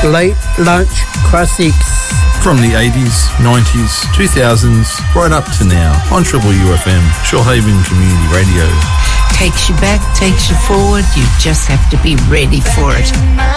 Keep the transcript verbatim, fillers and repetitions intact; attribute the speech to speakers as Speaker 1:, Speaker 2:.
Speaker 1: late lunch classics.
Speaker 2: From the eighties, nineties, two thousands, right up to now on Triple U F M, Shoalhaven Community Radio.
Speaker 3: Takes you back, takes you forward, you just have to be ready for it.